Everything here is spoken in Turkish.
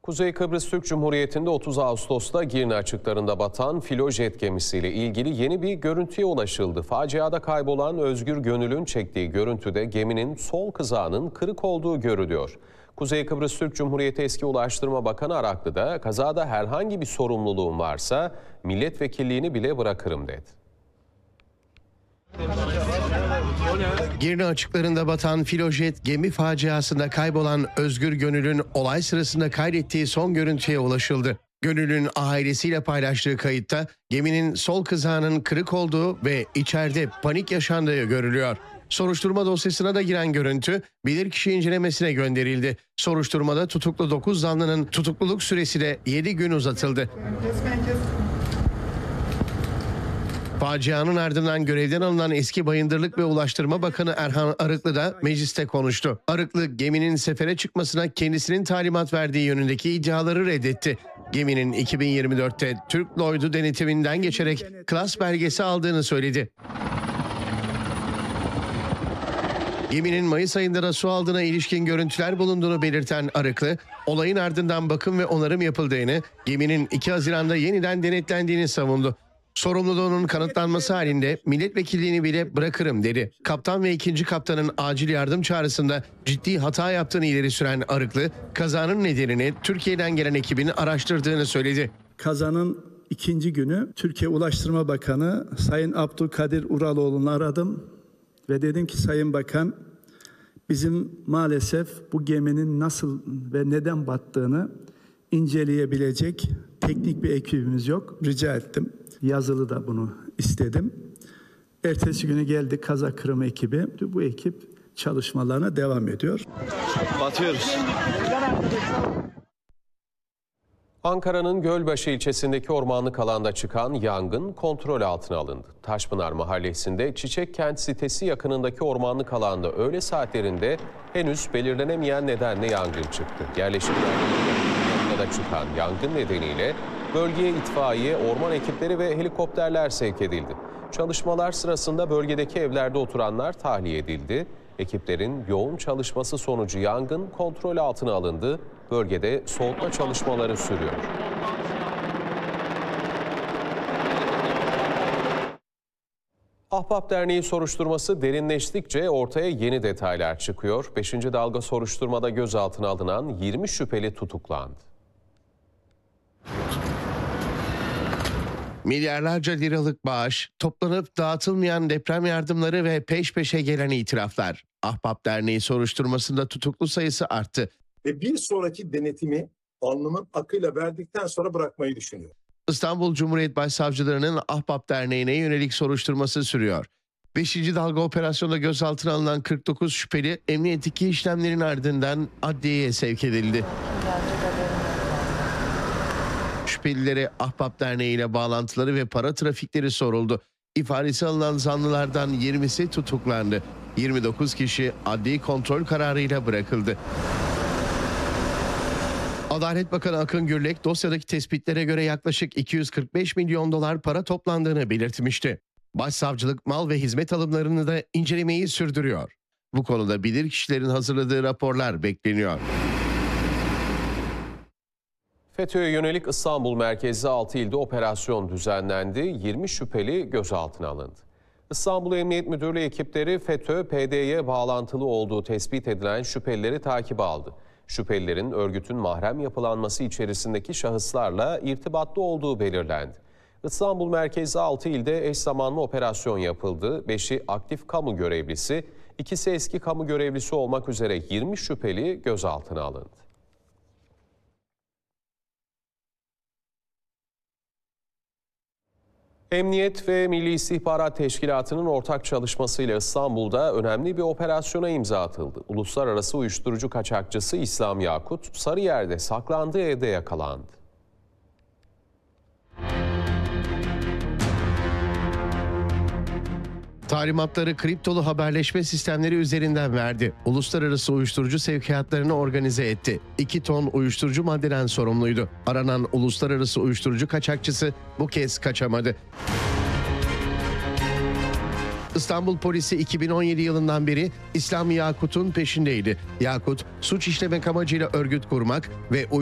Kuzey Kıbrıs Türk Cumhuriyeti'nde 30 Ağustos'ta Girne açıklarında batan filojet gemisiyle ilgili yeni bir görüntüye ulaşıldı. Faciada kaybolan Özgür Gönül'ün çektiği görüntüde geminin sol kızağının kırık olduğu görülüyor. Kuzey Kıbrıs Türk Cumhuriyeti eski Ulaştırma Bakanı Araklı da kazada herhangi bir sorumluluğum varsa milletvekilliğini bile bırakırım dedi. Girne açıklarında batan filojet gemi faciasında kaybolan Özgür Gönül'ün olay sırasında kaydettiği son görüntüye ulaşıldı. Gönül'ün ailesiyle paylaştığı kayıtta geminin sol kızağının kırık olduğu ve içeride panik yaşandığı görülüyor. Soruşturma dosyasına da giren görüntü bilirkişi incelemesine gönderildi. Soruşturmada tutuklu 9 zanlının tutukluluk süresi de 7 gün uzatıldı. Facianın ardından görevden alınan eski Bayındırlık ve Ulaştırma Bakanı Erhan Arıklı da mecliste konuştu. Arıklı geminin sefere çıkmasına kendisinin talimat verdiği yönündeki iddiaları reddetti. Geminin 2024'te Türk Lloyd'u denetiminden geçerek klas belgesi aldığını söyledi. Geminin Mayıs ayında da su aldığına ilişkin görüntüler bulunduğunu belirten Arıklı, olayın ardından bakım ve onarım yapıldığını, geminin 2 Haziran'da yeniden denetlendiğini savundu. Sorumluluğunun kanıtlanması halinde milletvekilliğini bile bırakırım dedi. Kaptan ve ikinci kaptanın acil yardım çağrısında ciddi hata yaptığını ileri süren Arıklı, kazanın nedenini Türkiye'den gelen ekibin araştırdığını söyledi. Kazanın ikinci günü Türkiye Ulaştırma Bakanı Sayın Abdülkadir Uraloğlu'nu aradım ve dedim ki Sayın Bakan, bizim maalesef bu geminin nasıl ve neden battığını inceleyebilecek teknik bir ekibimiz yok. Rica ettim. Yazılı da bunu istedim. Ertesi günü geldi kaza kırımı ekibi. Bu ekip çalışmalarına devam ediyor. Batıyoruz. Ankara'nın Gölbaşı ilçesindeki ormanlık alanda çıkan yangın kontrol altına alındı. Taşpınar Mahallesi'nde Çiçekkent sitesi yakınındaki ormanlık alanda öğle saatlerinde henüz belirlenemeyen nedenle yangın çıktı. Yerleşim yanında çıkan yangın nedeniyle bölgeye itfaiye, orman ekipleri ve helikopterler sevk edildi. Çalışmalar sırasında bölgedeki evlerde oturanlar tahliye edildi. Ekiplerin yoğun çalışması sonucu yangın kontrol altına alındı. Bölgede soğutma çalışmaları sürüyor. Ahbap Derneği soruşturması derinleştikçe ortaya yeni detaylar çıkıyor. 5. dalga soruşturmada gözaltına alınan 20 şüpheli tutuklandı. Milyarlarca liralık bağış, toplanıp dağıtılmayan deprem yardımları ve peş peşe gelen itiraflar. Ahbap Derneği soruşturmasında tutuklu sayısı arttı. Ve bir sonraki denetimi alnımın akıyla verdikten sonra bırakmayı düşünüyor. İstanbul Cumhuriyet Başsavcılığı'nın Ahbap Derneği'ne yönelik soruşturması sürüyor. 5. dalga operasyonda gözaltına alınan 49 şüpheli emniyetteki işlemlerin ardından adliyeye sevk edildi. Şüphelilere Ahbap Derneği ile bağlantıları ve para trafikleri soruldu. İfadesi alınan zanlılardan 20'si tutuklandı. 29 kişi adli kontrol kararıyla bırakıldı. Adalet Bakanı Akın Gürlek dosyadaki tespitlere göre yaklaşık 245 milyon dolar para toplandığını belirtmişti. Başsavcılık mal ve hizmet alımlarını da incelemeyi sürdürüyor. Bu konuda bilirkişilerin hazırladığı raporlar bekleniyor. FETÖ'ye yönelik İstanbul merkezli 6 ilde operasyon düzenlendi. 20 şüpheli gözaltına alındı. İstanbul Emniyet Müdürlüğü ekipleri FETÖ-PD'ye bağlantılı olduğu tespit edilen şüphelileri takibe aldı. Şüphelilerin örgütün mahrem yapılanması içerisindeki şahıslarla irtibatlı olduğu belirlendi. İstanbul merkezli 6 ilde eş zamanlı operasyon yapıldı. 5'i aktif kamu görevlisi, 2'si eski kamu görevlisi olmak üzere 20 şüpheli gözaltına alındı. Emniyet ve Milli İstihbarat Teşkilatı'nın ortak çalışmasıyla İstanbul'da önemli bir operasyona imza atıldı. Uluslararası uyuşturucu kaçakçısı İslam Yakut, Sarıyer'de saklandığı evde yakalandı. Talimatları kriptolu haberleşme sistemleri üzerinden verdi. Uluslararası uyuşturucu sevkiyatlarını organize etti. 2 ton uyuşturucu maddeden sorumluydu. Aranan uluslararası uyuşturucu kaçakçısı bu kez kaçamadı. İstanbul polisi 2017 yılından beri İslam Yakut'un peşindeydi. Yakut, suç işlemek amacıyla örgüt kurmak ve